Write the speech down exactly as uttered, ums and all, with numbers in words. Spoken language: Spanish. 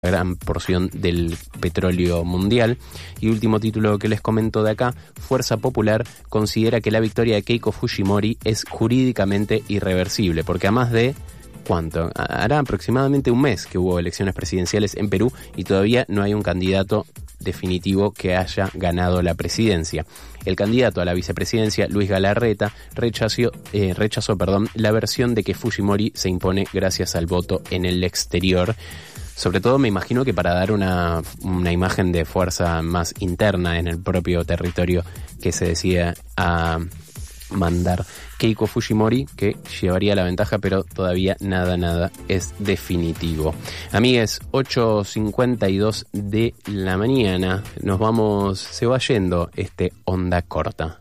gran porción del petróleo mundial. Y último título que les comento de acá: Fuerza Popular considera que la victoria de Keiko Fujimori es jurídicamente irreversible, porque a más de ¿cuánto? Hará aproximadamente un mes que hubo elecciones presidenciales en Perú y todavía no hay un candidato definitivo que haya ganado la presidencia. El candidato a la vicepresidencia, Luis Galarreta, rechazó, eh, rechazó perdón, la versión de que Fujimori se impone gracias al voto en el exterior. Sobre todo me imagino que para dar una, una imagen de fuerza más interna en el propio territorio que se decide a mandar Keiko Fujimori, que llevaría la ventaja, pero todavía nada, nada es definitivo. Amigues, ocho cincuenta y dos de la mañana, nos vamos, se va yendo este Onda Corta.